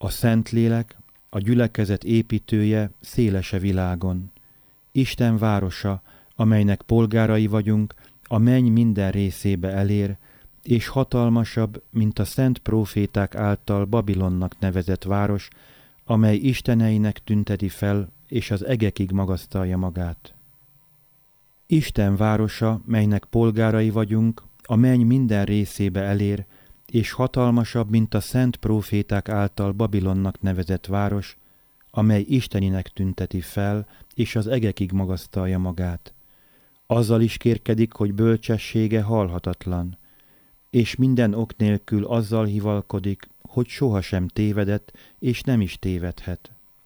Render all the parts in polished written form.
A Szentlélek, a gyülekezet építője szélese világon. Isten városa, amelynek polgárai vagyunk, a menny minden részébe elér, és hatalmasabb, mint a szent próféták által Babilonnak nevezett város, amely isteneinek tünteti fel, és az egekig magasztalja magát. Isten városa, melynek polgárai vagyunk, a menny minden részébe elér, és hatalmasabb, mint a szent próféták által Babilonnak nevezett város, amely isteninek tünteti fel, és az egekig magasztalja magát. Azzal is kérkedik, hogy bölcsessége halhatatlan, és minden ok nélkül azzal hivalkodik, hogy sohasem tévedett, és nem is tévedhet.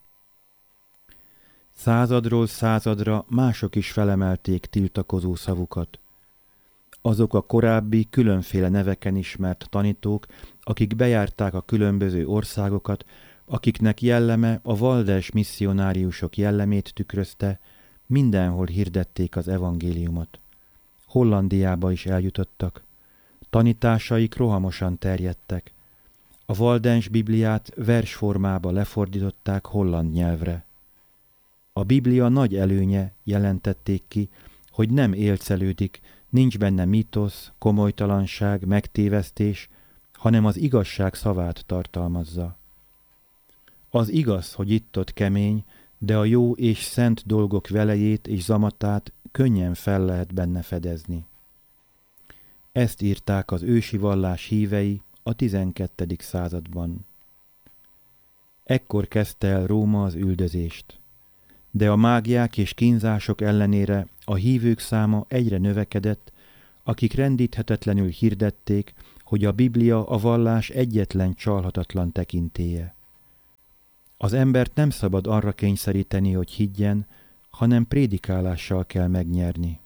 Századról századra mások is felemelték tiltakozó szavukat. Azok a korábbi, különféle neveken ismert tanítók, akik bejárták a különböző országokat, akiknek jelleme a valdes misszionáriusok jellemét tükrözte, mindenhol hirdették az evangéliumot. Hollandiába is eljutottak. Tanításaik rohamosan terjedtek. A Valdens Bibliát versformába lefordították holland nyelvre. A Biblia nagy előnye, jelentették ki, hogy nem élcelődik, nincs benne mítosz, komolytalanság, megtévesztés, hanem az igazság szavát tartalmazza. Az igaz, hogy itt-ott kemény, de a jó és szent dolgok velejét és zamatát könnyen fel lehet benne fedezni. Ezt írták az ősi vallás hívei a 12. században. Ekkor kezdte el Róma az üldözést. De a mágiák és kínzások ellenére a hívők száma egyre növekedett, akik rendíthetetlenül hirdették, hogy a Biblia a vallás egyetlen csalhatatlan tekintélye. Az embert nem szabad arra kényszeríteni, hogy higgyen, hanem prédikálással kell megnyerni.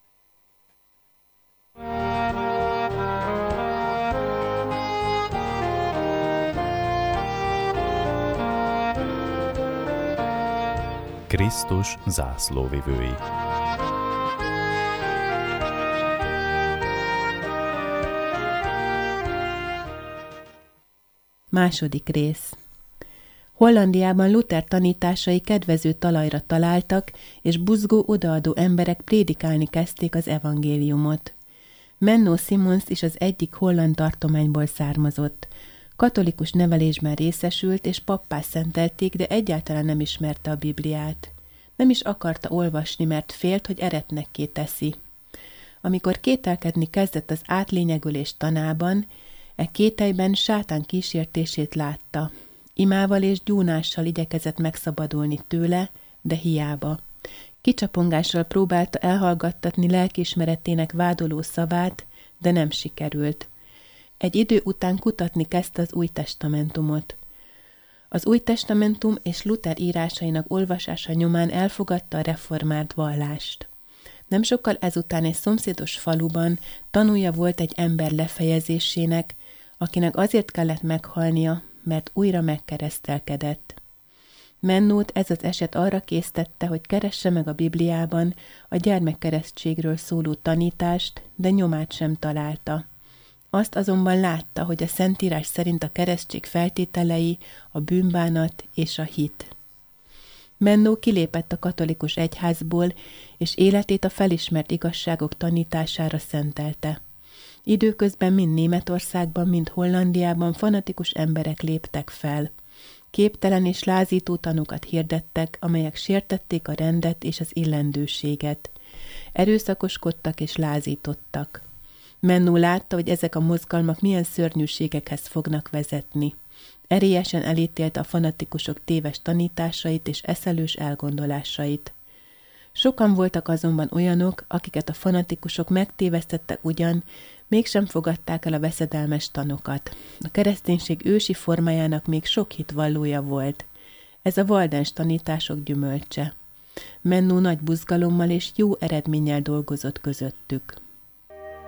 Krisztus zászlóvivői. Második rész. Hollandiában Luther tanításai kedvező talajra találtak, és buzgó odaadó emberek prédikálni kezdték az evangéliumot. Menno Simons is az egyik holland tartományból származott. Katolikus nevelésben részesült, és pappá szentelték, de egyáltalán nem ismerte a Bibliát. Nem is akarta olvasni, mert félt, hogy eretnekké teszi. Amikor kételkedni kezdett az átlényegülés tanában, kételyben sátán kísértését látta. Imával és gyúnással igyekezett megszabadulni tőle, de hiába. Kicsapongással próbálta elhallgattatni lelkiismeretének vádoló szavát, de nem sikerült. Egy idő után kutatni kezdte az Új Testamentumot. Az Új Testamentum és Luther írásainak olvasása nyomán elfogadta a reformált vallást. Nem sokkal ezután egy szomszédos faluban tanúja volt egy ember lefejezésének, akinek azért kellett meghalnia, mert újra megkeresztelkedett. Mennót ez az eset arra késztette, hogy keresse meg a Bibliában a gyermekkeresztségről szóló tanítást, de nyomát sem találta. Azt azonban látta, hogy a Szentírás szerint a keresztség feltételei a bűnbánat és a hit. Mennó kilépett a katolikus egyházból, és életét a felismert igazságok tanítására szentelte. Időközben mind Németországban, mind Hollandiában fanatikus emberek léptek fel. Képtelen és lázító tanukat hirdettek, amelyek sértették a rendet és az illendőséget. Erőszakoskodtak és lázítottak. Mennó látta, hogy ezek a mozgalmak milyen szörnyűségekhez fognak vezetni. Erélyesen elítélte a fanatikusok téves tanításait és eszelős elgondolásait. Sokan voltak azonban olyanok, akiket a fanatikusok megtévesztettek ugyan, mégsem fogadták el a veszedelmes tanokat. A kereszténység ősi formájának még sok hitvallója volt. Ez a valdens tanítások gyümölcse. Mennó nagy buzgalommal és jó eredménnyel dolgozott közöttük.